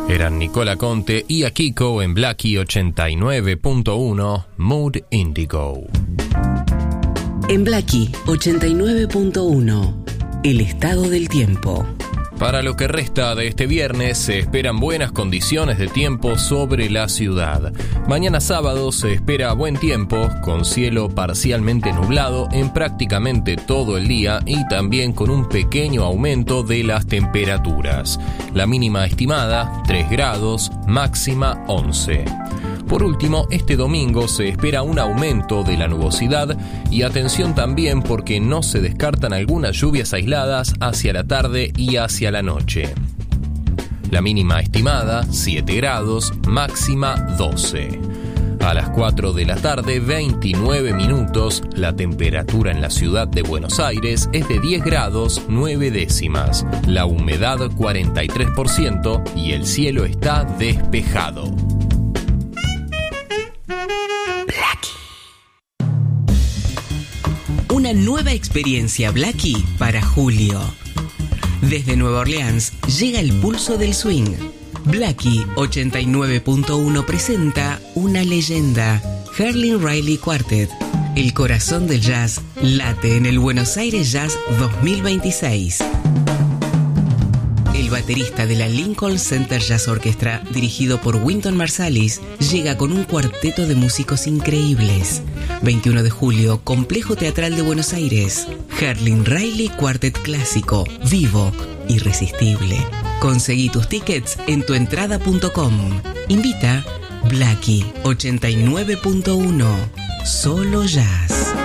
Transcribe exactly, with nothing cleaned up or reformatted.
Eran Nicola Conte y Akiko en Blackie ochenta y nueve punto uno, Mood Indigo. En Blackie ochenta y nueve punto uno, el estado del tiempo. Para lo que resta de este viernes se esperan buenas condiciones de tiempo sobre la ciudad. Mañana sábado se espera buen tiempo, con cielo parcialmente nublado en prácticamente todo el día y también con un pequeño aumento de las temperaturas. La mínima estimada, tres grados, máxima once. Por último, este domingo se espera un aumento de la nubosidad y atención también porque no se descartan algunas lluvias aisladas hacia la tarde y hacia la noche. La mínima estimada, siete grados, máxima doce. A las cuatro de la tarde, veintinueve minutos, la temperatura en la ciudad de Buenos Aires es de diez grados, nueve décimas. La humedad cuarenta y tres por ciento y el cielo está despejado. Una nueva experiencia Blackie para julio. Desde Nueva Orleans llega el pulso del swing. Blackie ochenta y nueve punto uno presenta una leyenda, Herlin Riley Quartet. El corazón del jazz late en el Buenos Aires Jazz dos mil veintiséis. El baterista de la Lincoln Center Jazz Orchestra, dirigido por Wynton Marsalis, llega con un cuarteto de músicos increíbles. veintiuno de julio, Complejo Teatral de Buenos Aires. Herlin Riley Quartet clásico, vivo, irresistible. Conseguí tus tickets en tuentrada punto com. Invita Blackie ochenta y nueve punto uno. Solo jazz.